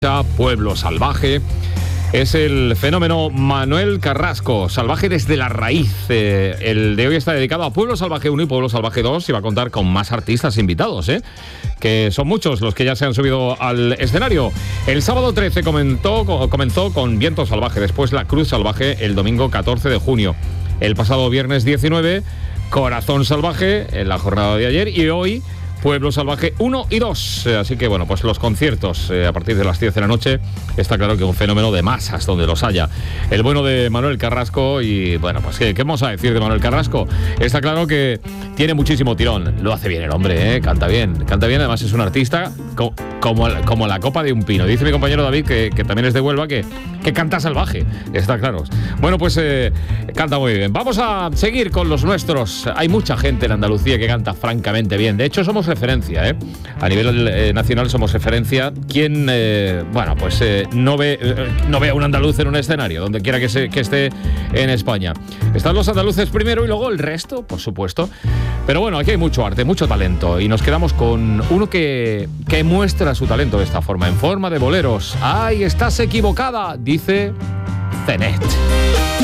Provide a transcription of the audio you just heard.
Pueblo Salvaje. Es el fenómeno Manuel Carrasco, salvaje desde la raíz. El de hoy está dedicado a Pueblo Salvaje 1 y Pueblo Salvaje 2 y va a contar con más artistas invitados, que son muchos los que ya se han subido al escenario. El sábado 13 comenzó con Viento Salvaje, después La Cruz Salvaje el domingo 14 de junio. El pasado viernes 19, Corazón Salvaje en la jornada de ayer y hoy Pueblo Salvaje 1 y 2. Así que bueno, pues los conciertos a partir de las 10 de la noche, está claro que un fenómeno de masas donde los haya. El bueno de Manuel Carrasco y bueno, pues ¿qué vamos a decir de Manuel Carrasco? Está claro que tiene muchísimo tirón. Lo hace bien el hombre, canta bien, además es un artista como la copa de un pino. Dice mi compañero David, que también es de Huelva, que canta salvaje, está claro. Bueno, pues canta muy bien. Vamos a seguir con los nuestros. Hay mucha gente en Andalucía que canta francamente bien. De hecho, somos referencia, a nivel nacional somos referencia. ¿Quién, no ve a un andaluz en un escenario, donde quiera que esté en España? Están los andaluces primero y luego el resto, por supuesto. Pero bueno, aquí hay mucho arte, mucho talento y nos quedamos con uno que muestra su talento de esta forma, en forma de boleros. ¡Ay, estás equivocada!, dice Zenet.